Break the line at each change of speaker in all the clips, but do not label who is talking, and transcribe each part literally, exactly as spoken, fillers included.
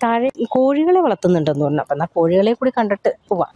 താഴെ കോഴികളെ വളർത്തുന്നുണ്ടെന്ന് പറഞ്ഞു. അപ്പൊ എന്നാ കോഴികളെ കൂടി കണ്ടിട്ട് പോവാം.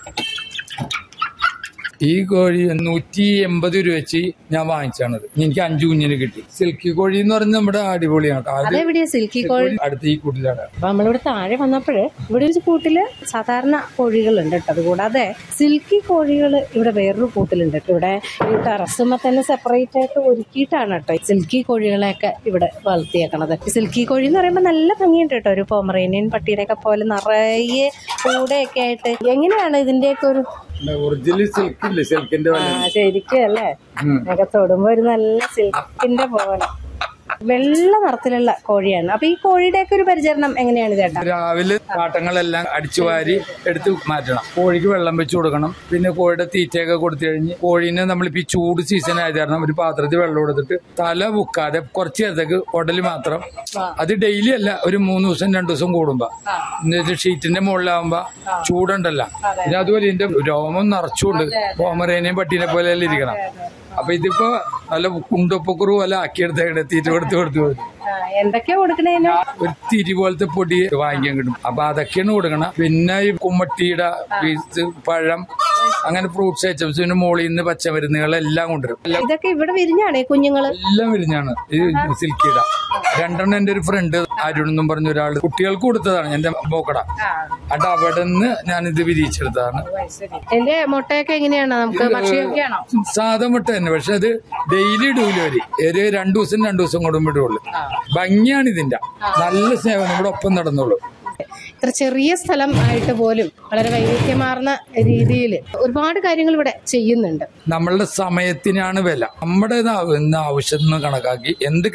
ഈ കോഴി നൂറ്റി എൺപത് രൂപ വെച്ച് ഞാൻ വാങ്ങിച്ചാണത്. എനിക്ക് അഞ്ചു കുഞ്ഞിന് കിട്ടി. സിൽക്കി കോഴി എന്ന് പറഞ്ഞാൽ നമ്മുടെ അടിപൊളിയാണ്.
അതെവിടെയാ സിൽക്കി കോഴി?
അടുത്ത ഈ കൂട്ടിലാണ്.
അപ്പൊ നമ്മളിവിടെ താഴെ വന്നപ്പോഴ് ഇവിടെ ഒരു കൂട്ടില് സാധാരണ കോഴികളുണ്ട് കേട്ടോ. അതുകൂടാതെ സിൽക്കി കോഴികൾ ഇവിടെ വേറൊരു കൂട്ടിലുണ്ട് കേട്ടോ. ഇവിടെ ഈ ടെറസുമ്മ തന്നെ സെപ്പറേറ്റ് ആയിട്ട് ഒരുക്കിയിട്ടാണ് കേട്ടോ സിൽക്കി കോഴികളെയൊക്കെ ഇവിടെ വളർത്തിയേക്കണത്. സിൽക്കി കോഴി എന്ന് പറയുമ്പോൾ നല്ല ഭംഗിയുണ്ട് കേട്ടോ. ഒരു പൊമറേനിയൻ പട്ടിയുടെയൊക്കെ പോലെ നിറയെ കൂടെയൊക്കെ ആയിട്ട്. എങ്ങനെയാണ് ഇതിന്റെയൊക്കെ ഒരു
ഒറിജിനൽ സിൽക്ക് ഇല്ലേ, സിൽക്കിന്റെ
ശരിക്കും അല്ലേ? ഒക്കെ തൊടുമ്പോ ഒരു നല്ല സിൽക്കിന്റെ പോലെ വെള്ള നിറത്തിലുള്ള കോഴിയാണ്. അപ്പൊ ഈ കോഴിയുടെയൊക്കെ ഒരു പരിചരണം എങ്ങനെയാണ് ചേട്ടാ?
രാവിലെ കാട്ടങ്ങളെല്ലാം അടിച്ചു വാരി എടുത്ത് മാറ്റണം. കോഴിക്ക് വെള്ളം വെച്ച് കൊടുക്കണം. പിന്നെ കോഴിയുടെ തീറ്റയൊക്കെ കൊടുത്തു കഴിഞ്ഞ് കോഴീനെ നമ്മളിപ്പോ ഈ ചൂട് സീസൺ ആയത് കാരണം ഒരു പാത്രത്തിൽ വെള്ളം കൊടുത്തിട്ട് തല മുക്കാതെ കുറച്ച് നേരത്തേക്ക് ഉടല് മാത്രം, അത് ഡെയിലി അല്ല, ഒരു മൂന്ന് ദിവസം രണ്ടു ദിവസം കൂടുമ്പോ, എന്നിട്ട് ഷീറ്റിന്റെ മുകളിലാവുമ്പോ ചൂടുണ്ടല്ലോ. പിന്നെ അതുപോലെ ഇതിന്റെ രോമം നിറച്ചുകൊണ്ട് പോമറേനെയും പട്ടീനെ പോലെ എല്ലാം ഇരിക്കണം. അപ്പൊ ഇതിപ്പോ നല്ല കുണ്ടൊപ്പക്കുറു പോലെ ആക്കിയെടുത്തേക്കട്ടെ തീറ്റ കൊടുത്ത് കൊടുത്ത് കൊടുത്ത്
എന്തൊക്കെയാ കൊടുക്കണേ?
ഒരു തിരി പോലത്തെ പൊടി വാങ്ങിക്കാൻ കിട്ടും. അപ്പൊ അതൊക്കെയാണ് കൊടുക്കണം. പിന്നെ ഈ കുമ്മട്ടിയുടെ പീസ്, പഴം, അങ്ങനെ ഫ്രൂട്ട്സ് ഐറ്റംസ്, പിന്നെ മോളിൽ നിന്ന് പച്ചമരുന്നുകളെല്ലാം കൊണ്ടുവരും.
ഇതൊക്കെ ഇവിടെ വിരിഞ്ഞാണേ കുഞ്ഞുങ്ങള്?
എല്ലാം വിരിഞ്ഞാണ്. ഈ സിൽക്കിയുടെ രണ്ടെണ്ണം എന്റെ ഒരു ഫ്രണ്ട് അരുൺ എന്നും പറഞ്ഞ ഒരാൾ കുട്ടികൾക്ക് കൊടുത്തതാണ്. എന്റെ മോക്കട അട്ട് അവിടെ നിന്ന് ഞാനിത് വിരിയിച്ചെടുത്തതാണ്.
എന്റെ മുട്ടയൊക്കെ എങ്ങനെയാണ്? നമുക്ക് ഭക്ഷ്യമൊക്കെയാണോ?
സാധാ മുട്ട തന്നെ, പക്ഷെ അത് ഡെയിലി ഇടൂല. ഒരു ഒരു രണ്ടു ദിവസം രണ്ടു ദിവസം കൂടുമ്പോൾ ഇടുള്ളൂ. ഭംഗിയാണ് ഇതിന്റെ. നല്ല സ്നേഹം നമ്മുടെ ഒപ്പം നടന്നുള്ളൂ.
ഇത്ര ചെറിയ സ്ഥലം ആയിട്ട് പോലും വളരെ വൈവിധ്യമാർന്ന രീതിയിൽ ഒരുപാട് കാര്യങ്ങൾ ഇവിടെ ചെയ്യുന്നുണ്ട്.
നമ്മളുടെ സമയത്തിനാണ് വില. നമ്മുടെ ആവശ്യം കണക്കാക്കി എന്ത്